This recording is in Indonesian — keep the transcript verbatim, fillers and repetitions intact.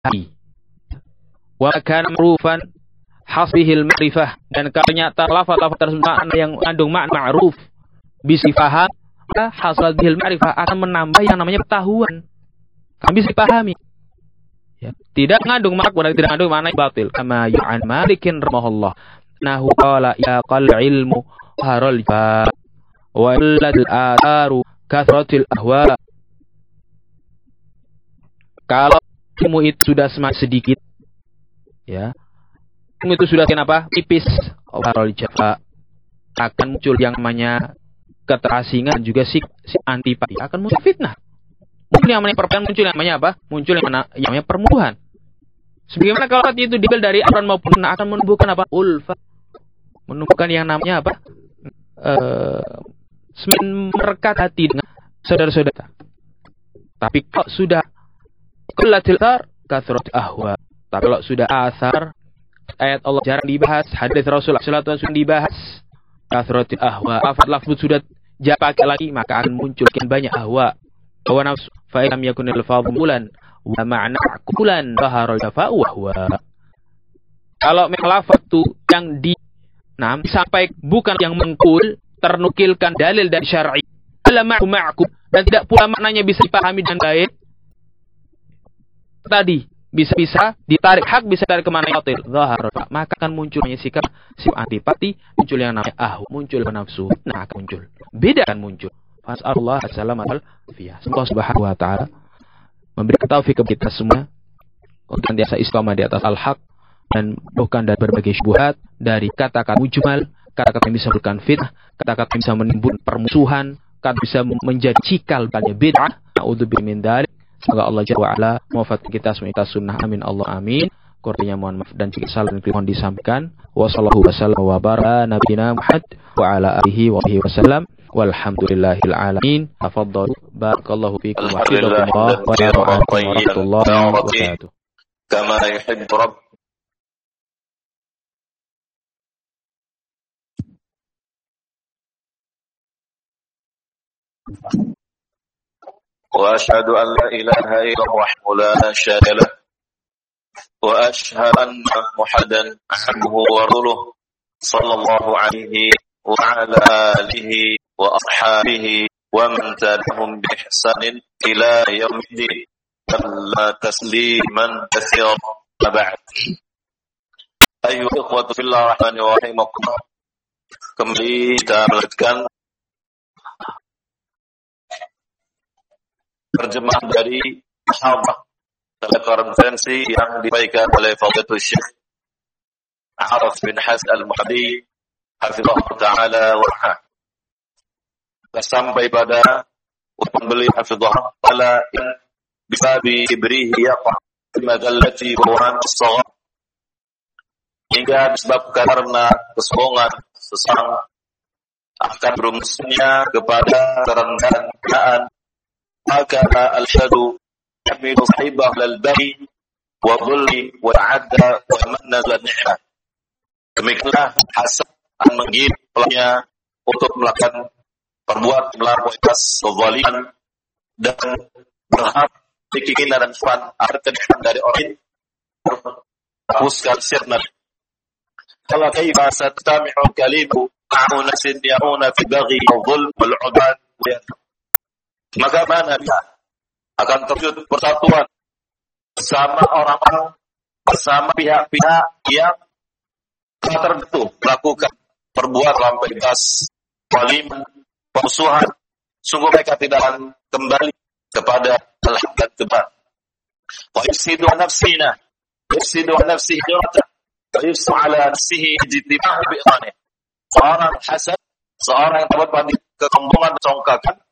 Wa kana ma'rufan hasbihil ma'rifah, dan ternyata lafaz-lafaz tersebut yang mengandung makna ma'ruf bisa dipahami, hasal bihil ma'rifah akan menambah yang namanya pengetahuan, kami bisa dipahami. Ya, tidak mengandung makna dan tidak mengandung makna batil. Kama yu'an Malikin rahimahullah nahu qala ya qal ilmu harul ba wa alladil atharu kathratil ahwa. Kalau ilmu itu sudah semakin sedikit, ya, ilmu itu sudah kenapa? Tipis, harul jafa, akan muncul yang namanya keterasingan, juga si, si antipati, akan muncul fitnah. Muncul yang namanya perpecahan, muncul yang namanya apa? Muncul yang, mana, yang namanya permusuhan. Sebagaimana kalau itu diambil dari aturan maupun akan menumbuhkan apa? Ulfa, menumbuhkan yang namanya apa? Uh, semakin merekat hati dengan saudara-saudara. Tapi kalau sudah kullatil athar kathrat ahwa, tapi kalau sudah asar, ayat Allah jarang dibahas, hadis Rasulullah sallallahu alaihi wasallam dibahas, kathratil ahwa, lafaz lafaz sudah jarang pakai lagi, maka akan muncul kian banyak ahwa. Wa nafsu fa lam yakunil fadhulan wa ma'na akulan baharul jafa'u wa huwa. Kalau memang lafaz itu yang di nam sampai bukan yang mengkul, ternukilkan dalil dari syar'i, ala ma'ku ma'ku, dan tidak pula maknanya bisa dipahami dengan baik, tadi bisa-bisa ditarik hak, bisa tarik kemana batil, zahar, maka akan munculnya sikap si antipati, muncul yang namanya ah, muncul nafsu, nah akan muncul, beda akan muncul. Fas'alullah assalamualaikum warahmatullahi wabarakatuh. Allah subhanahu wa ta'ala memberikan taufik kepada kita semua untuk senantiasa istiqamah di atas al-haq dan bukan dari berbagai syubhat, dari kata-kata mujmal, kata-kata yang bisa menimbulkan fitnah, kata-kata yang bisa menimbulkan permusuhan, kata bisa menjadi cikal bakalnya bid'ah. Na'udzubillahi min dzalik. Semoga Allah Jalla wa Ala mewafatkan kita semua atas sunnah, amin Allah amin. Kurangnya mohon maaf dan jika salah dan keliru mohon disampaikan. Wassallallahu wasallam wa baraka nabiyina Muhammad wa ala alihi wa sahbihi wasallam. Walhamdulillahil alamin. Tafadhalu barakallahu fiikum wa hafizakumullah wa rahmatullahi wa barakatuh. Kama yuhibbu rabb. وأشهد أن لا إله إلا الله وحده لا شريك له وأشهد أن محمدا عبده ورسوله صلى الله عليه وعلى آله وأصحابه ومن تبعهم بإحسان إلى يوم الدين تسليما كثيرا. بعد أيها الإخوة في الله الرحمن الرحيم, kembali kita melanjutkan terjemahan dari Muhammad dalam konferensi yang dibacakan oleh Fadilatul Syekh Araf bin Hasan Al-Muhadi hafizahullah ta'ala wa rahmah. Kita sampai pada ucapan beliau hafizahullah ta'ala bisabi ibrihi yaqa madallati wa as-saghar, hingga disebabkan karena kesombongan seseorang akan berumusnya kepada kerendahan keadaan, maka al-syadu yahmilu sahibah lal-bahi wa dhulli wa adda wa manna lal-ni'mah. Demikianlah hasad akan menggigit pelakunya untuk melakukan perbuatan melakukan kezaliman dan berharap keinginan dan fan agar kenikmatan dari orang hapuskan sirna. Kalau kaifa satami'u kalimu ma'u nasin ya'una fi baghi wal-dhulm wal-'udwan, maka mana dia akan terwujud persatuan bersama orang-orang, bersama pihak-pihak yang telah terbentuk melakukan perbuatan lampau batas, zaliman, pemusuhan. Sungguh mereka tidak akan kembali kepada al-haq dan kebenaran. Wa yufsidu nafsina, yufsidu nafsihi hijratan, wa yufsidu ala nafsihi ijtima'u bi'iranih. Seorang hasad, seorang yang terbuat pada kesombongan dan congkakan,